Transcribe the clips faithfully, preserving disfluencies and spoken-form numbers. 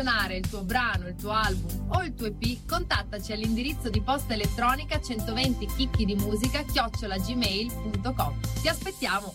Il tuo brano, il tuo album o il tuo E P, contattaci all'indirizzo di posta elettronica centoventi chicchi di musica chiocciola gmail punto com. Ti aspettiamo.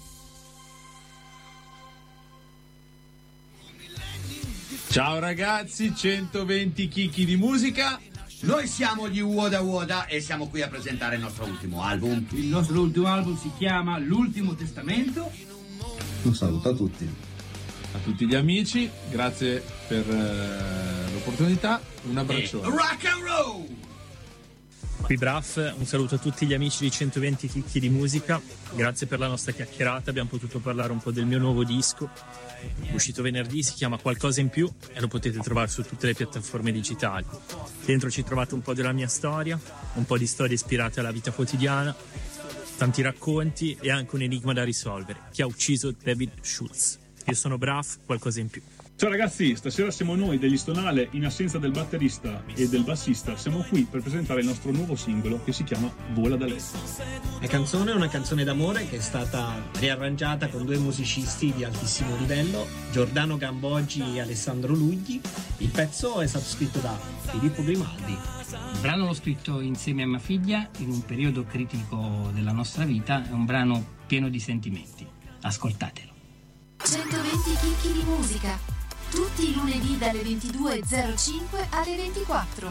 Ciao ragazzi, centoventi chicchi di musica. Noi siamo gli Woda Woda e siamo qui a presentare il nostro ultimo album. Il nostro ultimo album si chiama L'Ultimo Testamento. Un saluto a tutti. A tutti gli amici, grazie per uh, l'opportunità, un abbraccione. Rock and roll! Qui Braff, un saluto a tutti gli amici di centoventi chicchi di musica, grazie per la nostra chiacchierata, abbiamo potuto parlare un po' del mio nuovo disco, uscito venerdì, si chiama Qualcosa in più e lo potete trovare su tutte le piattaforme digitali. Dentro ci trovate un po' della mia storia, un po' di storie ispirate alla vita quotidiana, tanti racconti e anche un enigma da risolvere, chi ha ucciso David Schultz. Io sono Braff, Qualcosa in più. Ciao ragazzi, stasera siamo noi degli Stonale, in assenza del batterista e del bassista. Siamo qui per presentare il nostro nuovo singolo che si chiama Vola da letto. La canzone è una canzone d'amore che è stata riarrangiata con due musicisti di altissimo livello, Giordano Gamboggi e Alessandro Lugli. Il pezzo è stato scritto da Filippo Grimaldi. Il brano l'ho scritto insieme a mia figlia in un periodo critico della nostra vita, è un brano pieno di sentimenti. Ascoltatelo. centoventi chicchi di musica, tutti i lunedì dalle ventidue e zero cinque alle ventiquattro.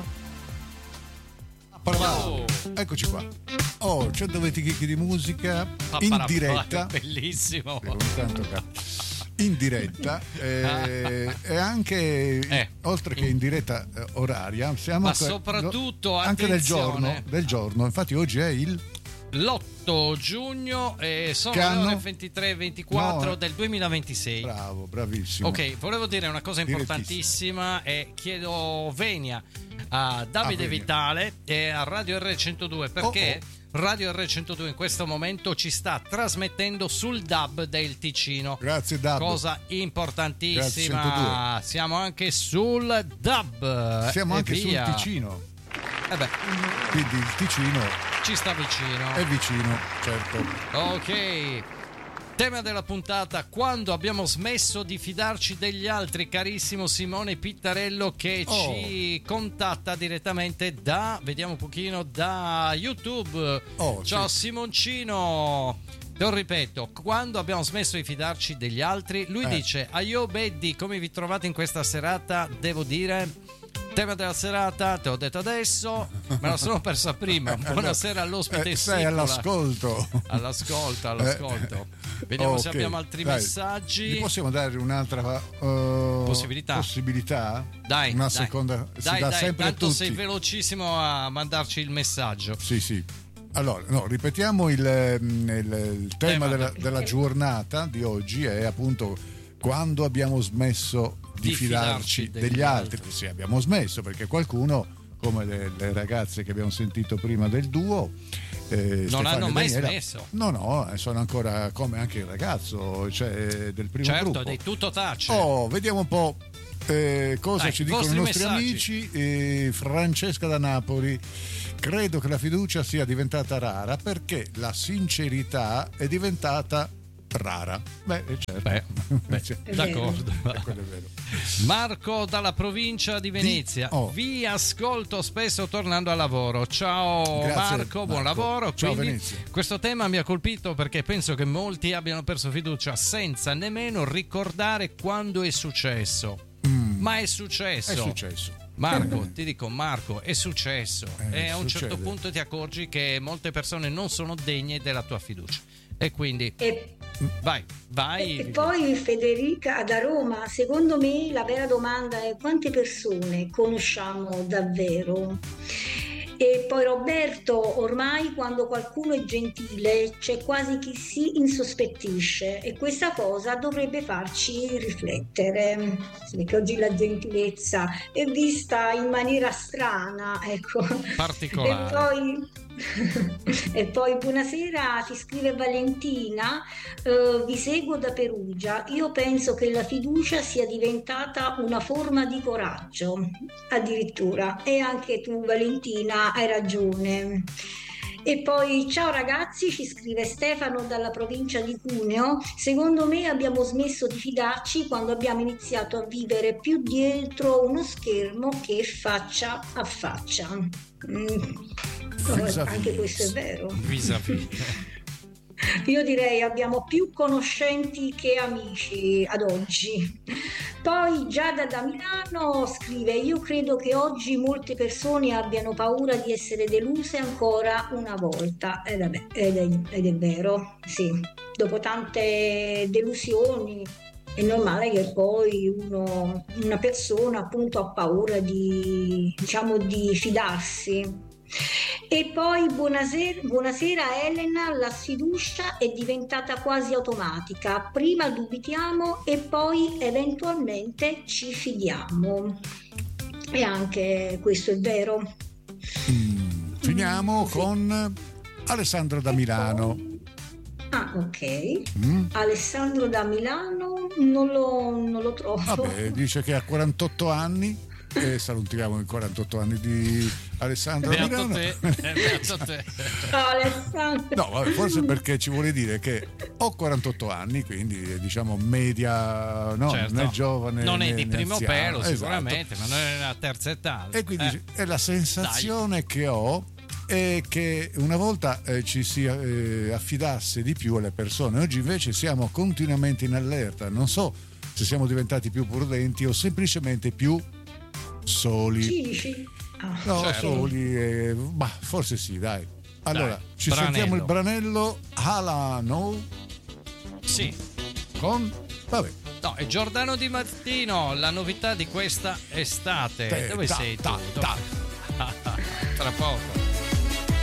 Oh. Eccoci qua. Oh, centoventi chicchi di musica in diretta. Bellissimo. In diretta eh, e anche eh. oltre che in diretta eh, oraria, siamo ma que- soprattutto lo, anche del giorno, del giorno. Infatti oggi è il l'otto giugno e sono le ore ventitré e ventiquattro no, del duemilaventisei. Bravo, bravissimo. Ok, volevo dire una cosa importantissima e chiedo venia a Davide ah, Vitale e a Radio R centodue perché oh, oh. Radio R centodue in questo momento ci sta trasmettendo sul D A B del Ticino. Grazie D A B. Cosa importantissima. Siamo anche sul D A B. Siamo e anche via. sul Ticino. Eh beh. Quindi il Ticino ci sta vicino. È vicino, certo. Ok. Tema della puntata: quando abbiamo smesso di fidarci degli altri, carissimo Simone Pittarello che oh. ci contatta direttamente da, vediamo un pochino, da YouTube. Oh, ciao sì. Simoncino, te lo ripeto, quando abbiamo smesso di fidarci degli altri, lui eh. dice: Aio Beddi, come vi trovate in questa serata? Devo dire, tema della serata, te l'ho detto adesso, me la sono persa prima. Buonasera all'ospite. Eh, sei all'ascolto. All'ascolto, all'ascolto. Vediamo okay. se abbiamo altri dai. messaggi. Gli possiamo dare un'altra uh, possibilità? possibilità? Dai, una dai. seconda. Dai, si dà dai, sempre tanto a tutti. Sei velocissimo a mandarci il messaggio. Sì, sì. Allora, no, ripetiamo il, il, il tema, tema della, della giornata di oggi è appunto quando abbiamo smesso di, di fidarci, fidarci degli, degli altri. altri. Sì, abbiamo smesso perché qualcuno, come le, le ragazze che abbiamo sentito prima del duo, eh, non hanno mai Daniela, smesso. No, no, sono ancora come anche il ragazzo, cioè del primo certo, gruppo. Certo, dei tutto tace. Oh, vediamo un po' eh, cosa Dai, ci dicono i nostri messaggi. amici. Eh, Francesca da Napoli: credo che la fiducia sia diventata rara perché la sincerità è diventata rara. Beh, certo. Beh, beh, è d'accordo. È quello è vero. Marco dalla provincia di Venezia. Di... Oh. Vi ascolto spesso tornando al lavoro. Ciao Grazie, Marco, buon Marco. lavoro. Ciao Quindi, Venezia. questo tema mi ha colpito perché penso che molti abbiano perso fiducia senza nemmeno ricordare quando è successo. Mm. Ma è successo. È successo. Marco, ti dico Marco, è successo. Eh, e a un succede. certo punto ti accorgi che molte persone non sono degne della tua fiducia. E quindi e, vai, vai. E, e poi Federica da Roma: secondo me la vera domanda è quante persone conosciamo davvero? E poi Roberto: ormai quando qualcuno è gentile c'è quasi chi si insospettisce e questa cosa dovrebbe farci riflettere, perché oggi la gentilezza è vista in maniera strana, ecco. Particolare. E poi e poi buonasera, ti scrive Valentina, uh, vi seguo da Perugia. Io penso che la fiducia sia diventata una forma di coraggio addirittura, e anche tu Valentina hai ragione. E poi ciao ragazzi, ci scrive Stefano dalla provincia di Cuneo. Secondo me abbiamo smesso di fidarci quando abbiamo iniziato a vivere più dietro uno schermo che faccia a faccia. Mm. Anche questo è vero. Vis-à-vis. Io direi abbiamo più conoscenti che amici ad oggi. Poi Giada da Milano scrive: io credo che oggi molte persone abbiano paura di essere deluse ancora una volta. Eh, vabbè, ed, è, ed è vero, sì. Dopo tante delusioni è normale che poi uno, una persona appunto ha paura di, diciamo, di fidarsi. E poi buonasera, buonasera Elena, la sfiducia è diventata quasi automatica, prima dubitiamo e poi eventualmente ci fidiamo, e anche questo è vero. Mm, finiamo mm, con sì. Alessandro da Milano. Ah, ok. Mm. Alessandro da Milano non lo, non lo trovo. Vabbè, dice che ha quarantotto anni. E salutiamo i quarantotto anni di Alessandro da Milano. Te. Beato te. Alessandro. No, vabbè, forse perché ci vuole dire che ho quarantotto anni, quindi diciamo media, no, certo. né giovane, non è né, di né primo anziano. pelo, Esatto. Sicuramente, ma non è una terza età. E quindi eh. è la sensazione Dai. che ho è che una volta eh, ci si eh, affidasse di più alle persone, oggi invece siamo continuamente in allerta. Non so se siamo diventati più prudenti o semplicemente più soli. Cinici. Ah, no, certo. soli eh, bah, forse sì, dai. Allora, dai, ci branello. sentiamo il branello Halano. Sì. Con vabbè. No, è Giordano Di Martino, la novità di questa estate. Te, Dove ta, sei ta, tu? ta. Tra poco.